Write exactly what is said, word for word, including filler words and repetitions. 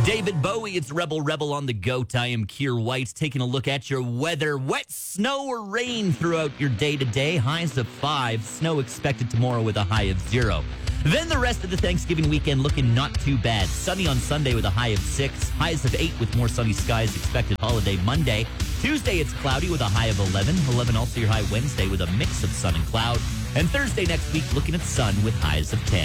David Bowie, it's Rebel Rebel on the Goat. I am Keir White, taking a look at your weather. Wet snow or rain throughout your day-to-day. Highs of five. Snow expected tomorrow with a high of zero. Then the rest of the Thanksgiving weekend looking not too bad. Sunny on Sunday with a high of six. Highs of eight with more sunny skies expected holiday Monday. Tuesday it's cloudy with a high of eleven. eleven also your high Wednesday with a mix of sun and cloud. And Thursday next week looking at sun with highs of ten.